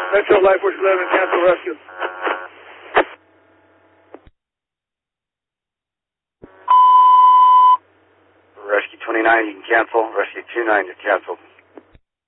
Metro Life Force 11, cancel rescue. Rescue 29, you can cancel. Rescue 29, you're canceled.